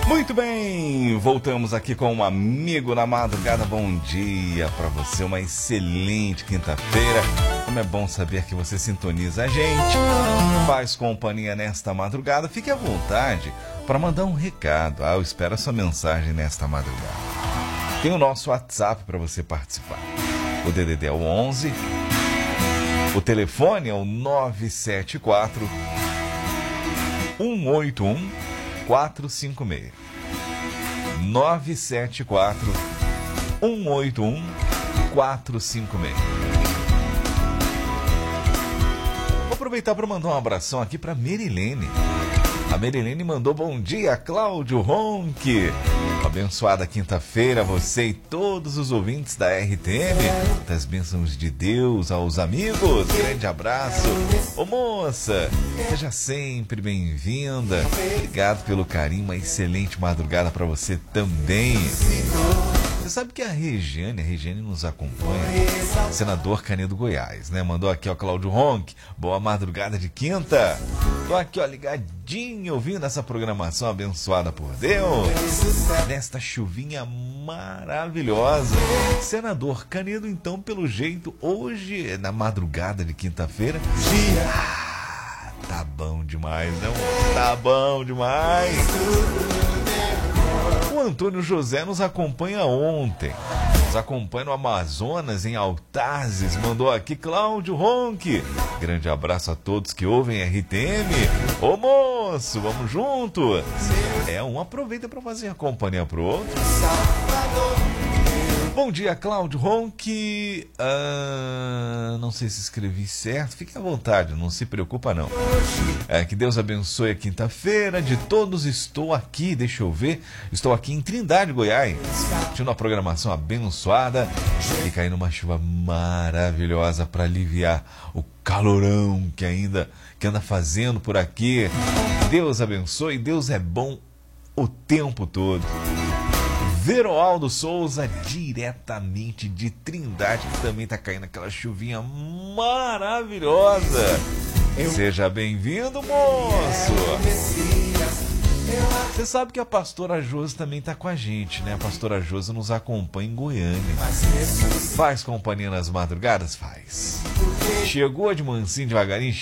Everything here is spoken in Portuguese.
Muito bem, voltamos aqui com um amigo na madrugada. Bom dia para você, uma excelente quinta-feira. Como é bom saber que você sintoniza a gente, faz companhia nesta madrugada. Fique à vontade para mandar um recado. Eu espero a sua mensagem nesta madrugada. Tem o nosso WhatsApp para você participar. O DDD é o 11, o telefone é o 974 181 456. 974 181 456. Vou aproveitar para mandar um abração aqui para Merilene. A Merilene mandou bom dia, Cláudio Ronque. Uma abençoada quinta-feira a você e todos os ouvintes da RTM. Das bênçãos de Deus aos amigos. Grande abraço. Ô moça, seja sempre bem-vinda. Obrigado pelo carinho. Uma excelente madrugada para você também. Você sabe que a Regiane nos acompanha, senador Canedo Goiás, né? Mandou aqui, ó, Cláudio Ronque, boa madrugada de quinta. Tô aqui, ó, ligadinho, ouvindo essa programação abençoada por Deus, nesta chuvinha maravilhosa. Senador Canedo, então, pelo jeito, hoje, na madrugada de quinta-feira, tá bom demais, não? Tá bom demais. O Antônio José nos acompanha ontem, nos acompanha no Amazonas, em Altazes, mandou aqui, Cláudio Ronque, grande abraço a todos que ouvem RTM. Ô moço, vamos juntos. Um aproveita para fazer a companhia pro outro. Bom dia, Cláudio Ronque. Não sei se escrevi certo. Fique à vontade, não se preocupa não. Que Deus abençoe a quinta-feira de todos. Estou aqui, deixa eu ver. Estou aqui em Trindade, Goiás. Tinha uma programação abençoada e caindo uma chuva maravilhosa para aliviar o calorão que anda fazendo por aqui. Deus abençoe, Deus é bom o tempo todo. Veroaldo Souza, diretamente de Trindade, que também está caindo aquela chuvinha maravilhosa. Seja bem-vindo, moço. Você sabe que a pastora Josi também está com a gente, né? A pastora Josi nos acompanha em Goiânia. Faz companhia nas madrugadas? Faz. Chegou de mansinho devagarinho?